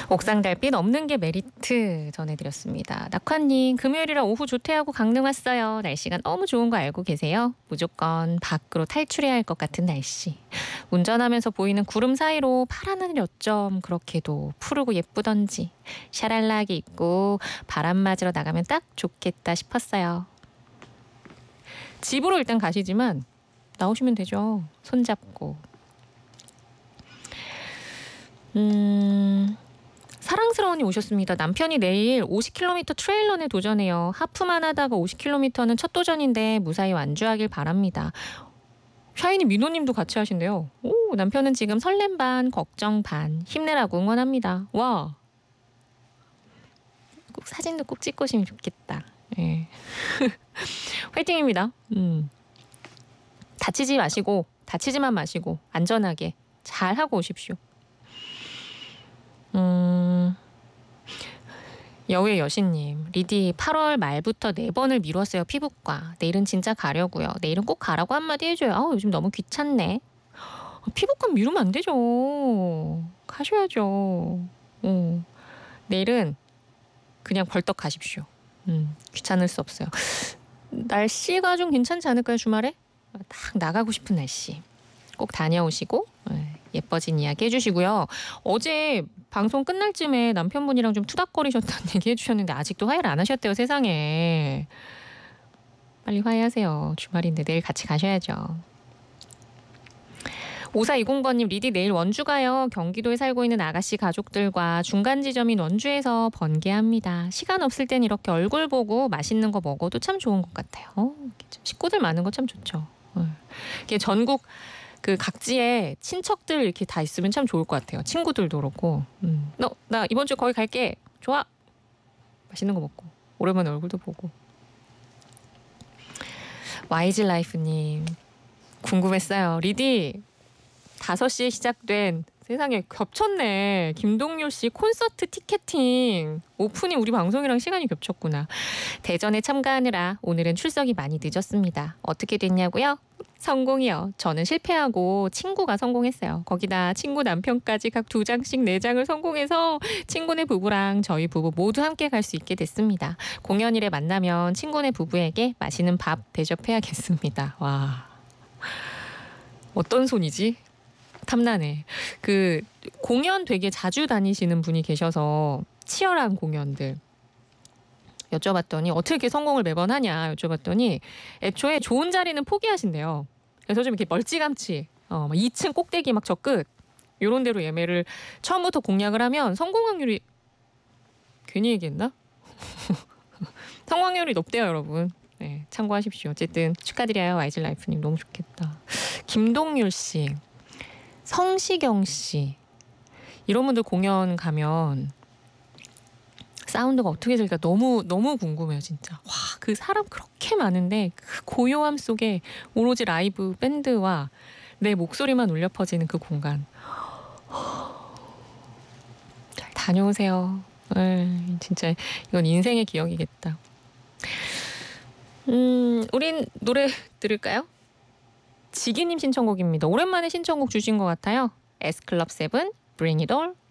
옥상 달빛 없는 게 메리트 전해드렸습니다. 낙환님, 금요일이라 오후 조퇴하고 강릉 왔어요. 날씨가 너무 좋은 거 알고 계세요? 무조건 밖으로 탈출해야 할 것 같은 날씨. 운전하면서 보이는 구름 사이로 파란 하늘이 어쩜 그렇게도 푸르고 예쁘던지 샤랄라하게 입고 바람 맞으러 나가면 딱 좋겠다 싶었어요. 집으로 일단 가시지만 나오시면 되죠. 손잡고. 사랑스러운이 오셨습니다. 남편이 내일 50km 트레일런에 도전해요. 하프만 하다가 50km는 첫 도전인데 무사히 완주하길 바랍니다. 샤이니 민호님도 같이 하신대요. 오, 남편은 지금 설렘 반, 걱정 반, 힘내라고 응원합니다. 와, 꼭 사진도 꼭 찍고 오시면 좋겠다. 예. 화이팅입니다. 다치지만 마시고 안전하게 잘 하고 오십시오. 여우의 여신님, 리디 8월 말부터 4번을 미뤘어요. 피부과. 내일은 진짜 가려고요. 내일은 꼭 가라고 한마디 해줘요. 요즘 너무 귀찮네. 피부과 미루면 안 되죠. 가셔야죠. 내일은 그냥 벌떡 가십시오. 귀찮을 수 없어요. 날씨가 좀 괜찮지 않을까요, 주말에? 딱 나가고 싶은 날씨. 꼭 다녀오시고 예뻐진 이야기 해주시고요. 어제 방송 끝날 쯤에 남편분이랑 좀 투닥거리셨다는 얘기 해주셨는데 아직도 화해를 안 하셨대요. 세상에. 빨리 화해하세요. 주말인데 내일 같이 가셔야죠. 5420번님, 리디 내일 원주 가요. 경기도에 살고 있는 아가씨 가족들과 중간 지점인 원주에서 번개합니다. 시간 없을 땐 이렇게 얼굴 보고 맛있는 거 먹어도 참 좋은 것 같아요. 식구들 많은 거 참 좋죠. 이게 전국 그 각지에 친척들 이렇게 다 있으면 참 좋을 것 같아요. 친구들도 그렇고. 나 이번 주 거기 갈게. 좋아. 맛있는 거 먹고. 오랜만에 얼굴도 보고. 와이즈 라이프님, 궁금했어요. 리디 5시에 시작된, 세상에 겹쳤네. 김동률 씨 콘서트 티켓팅 오픈이 우리 방송이랑 시간이 겹쳤구나. 대전에 참가하느라 오늘은 출석이 많이 늦었습니다. 어떻게 됐냐고요? 성공이요. 저는 실패하고 친구가 성공했어요. 거기다 친구 남편까지 각 2장씩 4장을 성공해서 친구네 부부랑 저희 부부 모두 함께 갈 수 있게 됐습니다. 공연일에 만나면 친구네 부부에게 맛있는 밥 대접해야겠습니다. 와, 어떤 손이지? 탐나네. 그 공연 되게 자주 다니시는 분이 계셔서 치열한 공연들 여쭤봤더니 어떻게 성공을 매번 하냐 여쭤봤더니 애초에 좋은 자리는 포기하신대요. 그래서 좀 이렇게 멀찌감치 2층 꼭대기 막 저 끝 이런 데로 예매를 처음부터 공략을 하면 성공 확률이, 괜히 얘기했나? 성공 확률이 높대요, 여러분. 네, 참고하십시오. 어쨌든 축하드려요, 와이즈 라이프님. 너무 좋겠다. 김동률 씨, 성시경 씨, 이런 분들 공연 가면 사운드가 어떻게 될까 너무 궁금해요, 진짜. 와, 그 사람 그렇게 많은데 그 고요함 속에 오로지 라이브 밴드와 내 목소리만 울려 퍼지는 그 공간. 잘 다녀오세요. 진짜 이건 인생의 기억이겠다. 우린 노래 들을까요? 지기님 신청곡입니다. 오랜만에 신청곡 주신 것 같아요. S클럽 7, Bring It All.